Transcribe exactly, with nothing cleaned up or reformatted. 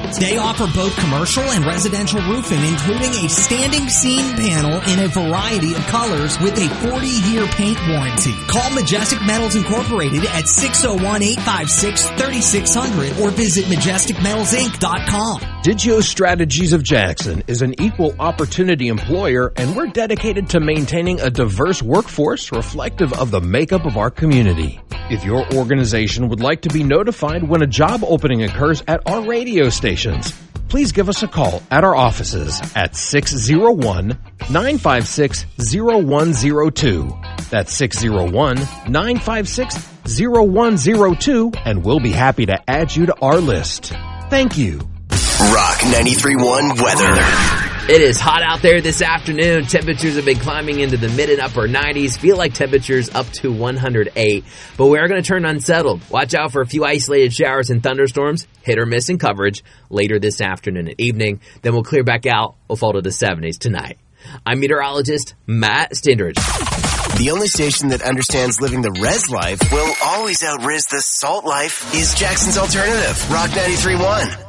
They offer both commercial and residential roofing, including a standing seam panel in a variety of colors with a forty-year paint warranty. Call Majestic Metals Incorporated at six oh one, eight five six, three six zero zero or visit majestic metals inc dot com. Digio Strategies of Jackson is an equal opportunity employer, and we're dedicated to maintaining a diverse workforce reflective of the makeup of our community. If your organization would like to be notified when a job opening occurs at our radio stations, please give us a call at our offices at six oh one, nine five six, oh one oh two. That's six oh one, nine five six, oh one oh two, and we'll be happy to add you to our list. Thank you. Rock ninety-three point one weather. It is hot out there this afternoon. Temperatures have been climbing into the mid and upper nineties. Feel like temperatures up to one hundred eight. But we are going to turn unsettled. Watch out for a few isolated showers and thunderstorms, hit or miss in coverage later this afternoon and evening. Then we'll clear back out. We'll fall to the seventies tonight. I'm meteorologist Matt Stindridge. The only station that understands living the res life will always out-ris the salt life is Jackson's Alternative, Rock ninety-three point one.